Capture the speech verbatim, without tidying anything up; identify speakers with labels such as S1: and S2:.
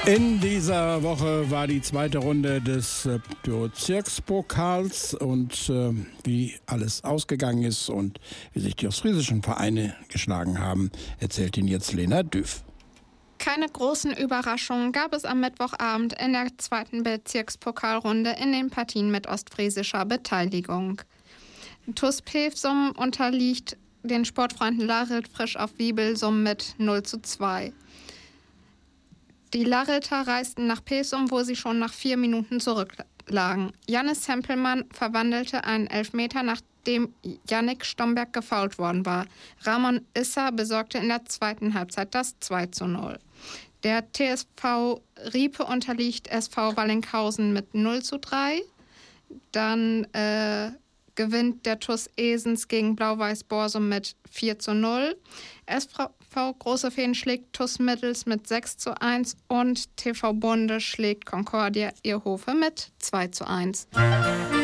S1: In dieser Woche war die zweite Runde des äh, Bezirkspokals und äh, wie alles ausgegangen ist und wie sich die ostfriesischen Vereine geschlagen haben, erzählt Ihnen jetzt Lena Düff.
S2: Keine großen Überraschungen gab es am Mittwochabend in der zweiten Bezirkspokalrunde in den Partien mit ostfriesischer Beteiligung. T U S Pevsum unterliegt den Sportfreunden Larelt Frisch auf Wiebelsum mit null zu zwei. Die Larelter reisten nach Pevsum, wo sie schon nach vier Minuten zurücklagen. Jannis Hempelmann verwandelte einen Elfmeter, nachdem Yannick Stomberg gefoult worden war. Ramon Issa besorgte in der zweiten Halbzeit das zwei zu null. Der T S V Riepe unterliegt S V Wallinghausen mit null zu drei. Dann äh, gewinnt der T U S Esens gegen Blau-Weiß Borsum mit vier zu null. S V Große Feen schlägt T U S Mittels mit sechs zu eins und T V Bunde schlägt Concordia Ehrhofe mit zwei zu eins.